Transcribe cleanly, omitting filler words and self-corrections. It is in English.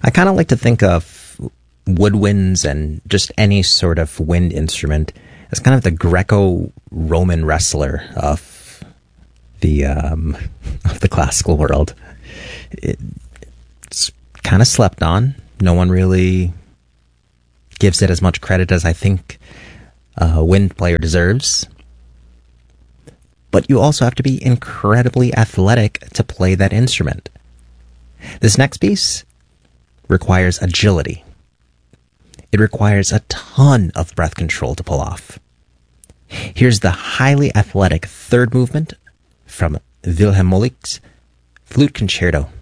I kind of like to think of woodwinds and just any sort of wind instrument as kind of the Greco-Roman wrestler of the classical world. It's kind of slept on. No one really gives it as much credit as I think a wind player deserves. But you also have to be incredibly athletic to play that instrument. This next piece requires agility. It requires a ton of breath control to pull off. Here's the highly athletic third movement from Wilhelm Moelik's Flute Concerto.